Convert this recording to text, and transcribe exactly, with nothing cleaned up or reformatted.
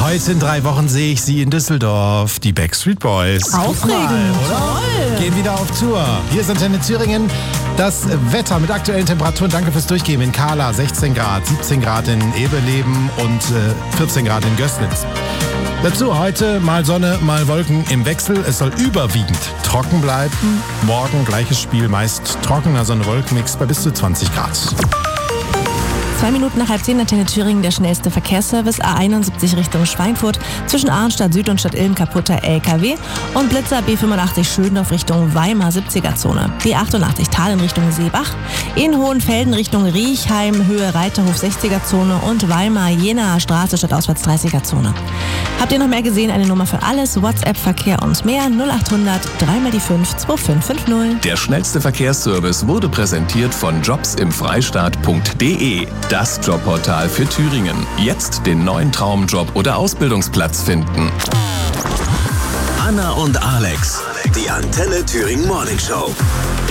Heute in drei Wochen sehe ich sie in Düsseldorf, die Backstreet Boys. Aufregend, Mal, oder? toll. Gehen wieder auf Tour. Hier ist Antenne Thüringen. Das Wetter mit aktuellen Temperaturen. Danke fürs Durchgehen. In Kahla sechzehn Grad, siebzehn Grad in Eberleben und äh, vierzehn Grad in Gößnitz. Dazu heute mal Sonne, mal Wolken im Wechsel. Es soll überwiegend trocken bleiben. Morgen gleiches Spiel, meist trockener Sonne-Wolken-Mix bei bis zu zwanzig Grad. Zwei Minuten nach halb zehn, Antenne Thüringen, der schnellste Verkehrsservice. A einundsiebzig Richtung Schweinfurt, zwischen Arnstadt Süd und Stadt Ilm kaputter L K W. Und Blitzer B fünfundachtzig Schöndorf Richtung Weimar siebziger-Zone. B achtundachtzig Tal in Richtung Seebach. In Hohenfelden Richtung Riechheim, Höhe Reiterhof sechziger-Zone. Und Weimar Jenaer Straße statt auswärts dreißiger-Zone. Habt ihr noch mehr gesehen? Eine Nummer für alles. WhatsApp, Verkehr und mehr. null achthundert, drei mal die fünf, zwei fünf fünf null. Der schnellste Verkehrsservice wurde präsentiert von jobs im freistaat punkt de. Das Jobportal für Thüringen. Jetzt den neuen Traumjob oder Ausbildungsplatz finden. Anna und Alex, die Antenne Thüringen Morning Show.